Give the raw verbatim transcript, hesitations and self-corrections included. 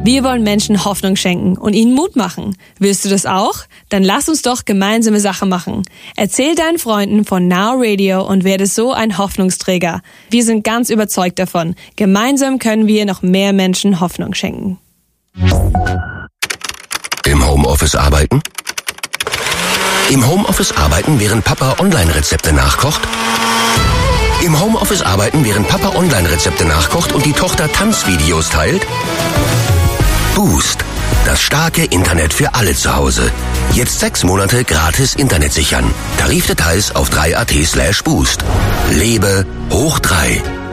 Wir wollen Menschen Hoffnung schenken und ihnen Mut machen. Willst du das auch? Dann lass uns doch gemeinsame Sache machen. Erzähl deinen Freunden von Now Radio und werde so ein Hoffnungsträger. Wir sind ganz überzeugt davon. Gemeinsam können wir noch mehr Menschen Hoffnung schenken. Im Homeoffice arbeiten? Im Homeoffice arbeiten, während Papa Online-Rezepte nachkocht? Im Homeoffice arbeiten, während Papa Online-Rezepte nachkocht und die Tochter Tanzvideos teilt? Boost. Das starke Internet für alle zu Hause. Jetzt sechs Monate gratis Internet sichern. Tarifdetails auf drei punkt at slash boost. Lebe hoch drei.